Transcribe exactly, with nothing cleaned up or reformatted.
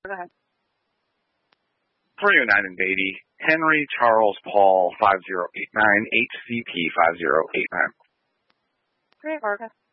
Go ahead. three oh nine in Beatty, Henry Charles Paul five zero eight nine, H C P five zero eight nine. Great, Vargas.